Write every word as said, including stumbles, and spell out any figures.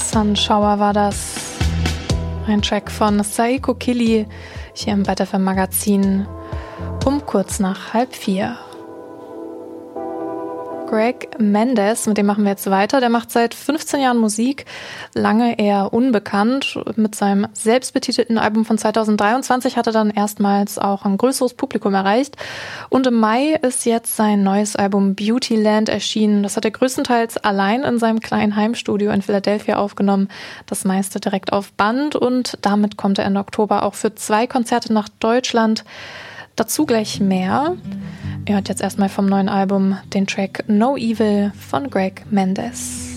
Sunshower war das. Ein Track von Saiko Kili hier im Byte F M Magazin um kurz nach halb vier. Greg Mendes, mit dem machen wir jetzt weiter. Der macht seit fünfzehn Jahren Musik, lange eher unbekannt. Mit seinem selbstbetitelten Album von zweitausenddreiundzwanzig hat er dann erstmals auch ein größeres Publikum erreicht. Und im Mai ist jetzt sein neues Album Beautyland erschienen. Das hat er größtenteils allein in seinem kleinen Heimstudio in Philadelphia aufgenommen. Das meiste direkt auf Band und damit kommt er Ende Oktober auch für zwei Konzerte nach Deutschland. Dazu gleich mehr. Ihr hört jetzt erstmal vom neuen Album den Track No Evil von Greg Mendes.